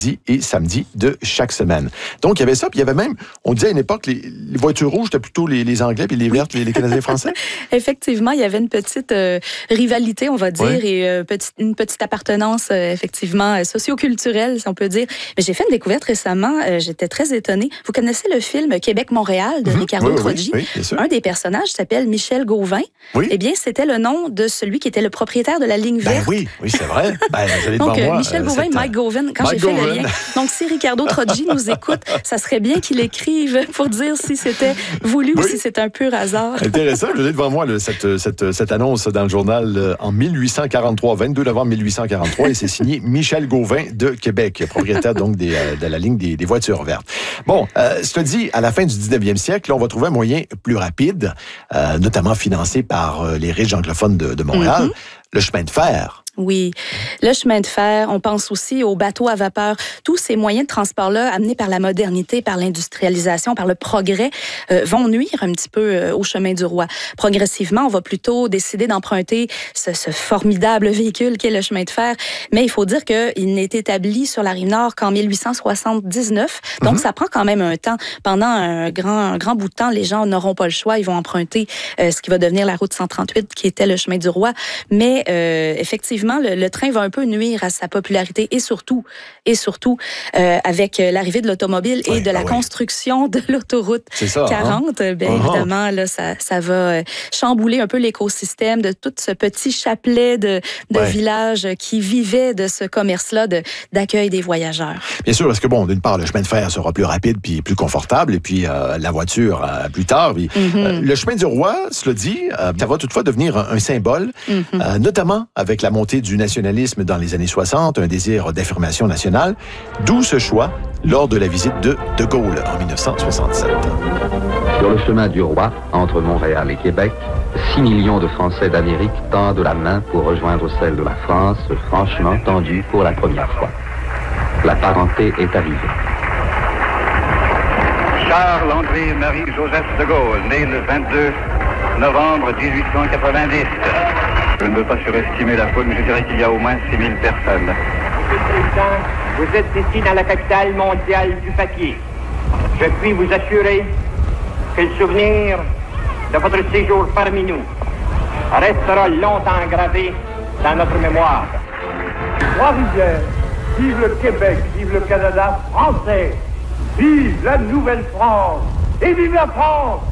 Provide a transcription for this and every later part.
et samedi de chaque semaine. Donc, il y avait ça, puis il y avait même, on disait à une époque, les voitures rouges, c'était plutôt les Anglais, puis les vertes, les Canadiens français. Effectivement, il y avait une petite rivalité, on va dire, Ouais. et une petite appartenance, effectivement, socio-culturelle, si on peut dire. Mais j'ai fait une découverte récemment, j'étais très étonnée. Vous connaissez le film Québec-Montréal de Ricardo Troggi? Oui, bien sûr. Un des personnages s'appelle Michel Gauvin. Oui. Eh bien, c'était le nom de celui qui était le propriétaire de la ligne verte. Oui, c'est vrai. J'allais Donc, devant moi. Michel Gauvin et Mike Gauvin, quand j'ai fait le lien. Donc, si Ricardo Troggi nous écoute, ça serait bien qu'il écrive pour dire si c'était voulu ou si c'était un pur hasard. Intéressant. J'ai devant moi cette annonce dans le journal en 1843, 22 novembre 1843, et c'est signé Michel Gauvin de Québec, propriétaire donc de la ligne des voitures vertes. Bon, cela dit, à la fin du 19e siècle, on va trouver un moyen plus rapide, notamment financé par les riches anglophones de Montréal, le chemin de fer. Oui, le chemin de fer, on pense aussi aux bateaux à vapeur. Tous ces moyens de transport-là, amenés par la modernité, par l'industrialisation, par le progrès, vont nuire un petit peu au chemin du roi. Progressivement, on va plutôt décider d'emprunter ce formidable véhicule qu'est le chemin de fer. Mais il faut dire qu'il n'est établi sur la Rive-Nord qu'en 1879. Donc, ça prend quand même un temps. Pendant un grand bout de temps, les gens n'auront pas le choix. Ils vont emprunter ce qui va devenir la route 138, qui était le chemin du roi. Mais effectivement, le train va un peu nuire à sa popularité et surtout avec l'arrivée de l'automobile et de la construction de l'autoroute 40, évidemment, là, ça va chambouler un peu l'écosystème de tout ce petit chapelet de villages qui vivaient de ce commerce-là d'accueil des voyageurs. Bien sûr, parce que d'une part, le chemin de fer sera plus rapide puis plus confortable, et puis la voiture plus tard. Puis, le chemin du roi, cela dit, ça va toutefois devenir un symbole, notamment avec la montée du nationalisme dans les années 60, un désir d'affirmation nationale, d'où ce choix lors de la visite de Gaulle en 1967. Sur le chemin du roi, entre Montréal et Québec, 6 millions de Français d'Amérique tendent la main pour rejoindre celle de la France, franchement tendue pour la première fois. La parenté est arrivée. Charles-André Marie-Joseph de Gaulle, né le 22 novembre 1890. Je ne veux pas surestimer la foule, mais je dirais qu'il y a au moins 6000 personnes. Monsieur le Président, vous êtes ici dans la capitale mondiale du papier. Je puis vous assurer que le souvenir de votre séjour parmi nous restera longtemps gravé dans notre mémoire. Trois-Rivières, vive le Québec, vive le Canada français, vive la Nouvelle-France et vive la France!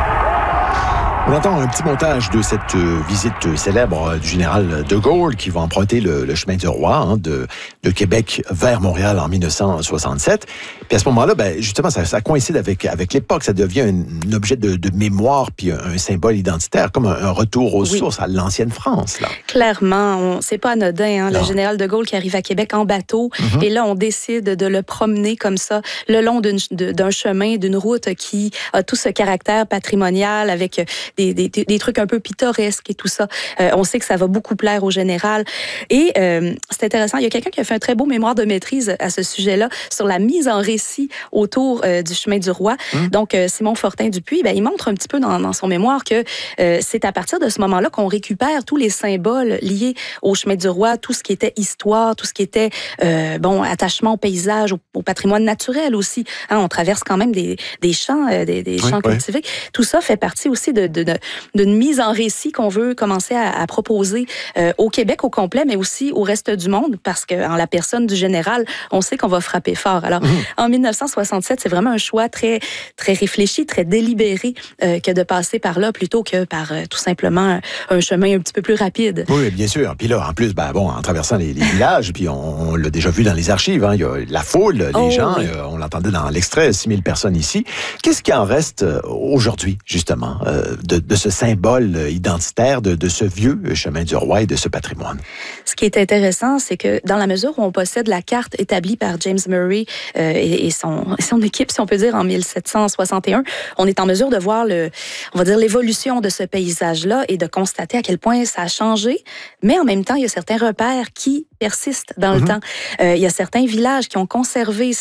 On entend un petit montage de cette visite célèbre du général de Gaulle qui va emprunter le chemin du roi de Québec vers Montréal en 1967. Puis à ce moment-là, justement, ça coïncide avec l'époque. Ça devient un objet de mémoire puis un symbole identitaire, comme un retour aux sources, à l'ancienne France. Là. Clairement, c'est pas anodin. Le général de Gaulle qui arrive à Québec en bateau, et là, on décide de le promener comme ça, le long d'un chemin, d'une route qui a tout ce caractère patrimonial avec des trucs un peu pittoresques et tout ça. On sait que ça va beaucoup plaire au général. Et c'est intéressant, il y a quelqu'un qui a fait un très beau mémoire de maîtrise à ce sujet-là sur la mise en récit autour du chemin du roi. Donc, Simon Fortin-Dupuis, il montre un petit peu dans son mémoire que c'est à partir de ce moment-là qu'on récupère tous les symboles liés au chemin du roi, tout ce qui était histoire, tout ce qui était attachement au paysage, au patrimoine naturel aussi. On traverse quand même des champs, des champs cultivés. Tout ça fait partie aussi d'une mise en récit qu'on veut commencer à proposer au Québec au complet, mais aussi au reste du monde, parce qu'en la personne du général, on sait qu'on va frapper fort. Alors, en 1967, c'est vraiment un choix très, très réfléchi, très délibéré que de passer par là plutôt que par tout simplement un chemin un petit peu plus rapide. Oui, bien sûr. Puis là, en plus, en traversant les villages, puis on l'a déjà vu dans les archives, il y a la foule, les gens, on l'entendait dans l'extrait, 6000 personnes ici. Qu'est-ce qui en reste aujourd'hui, justement, de ce symbole identitaire, de ce vieux chemin du roi et de ce patrimoine? Ce qui est intéressant, c'est que dans la mesure où on possède la carte établie par James Murray et son équipe, si on peut dire, en 1761, on est en mesure de voir l'évolution de ce paysage-là et de constater à quel point ça a changé. Mais en même temps, il y a certains repères qui persistent dans le temps. Il y a certains villages qui ont conservé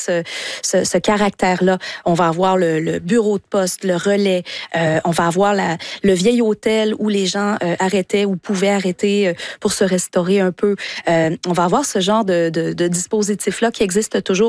ce caractère-là. On va avoir le bureau de poste, le relais. On va avoir le vieil hôtel où les gens arrêtaient ou pouvaient arrêter pour se restaurer un peu. On va avoir ce genre de dispositif-là qui existe toujours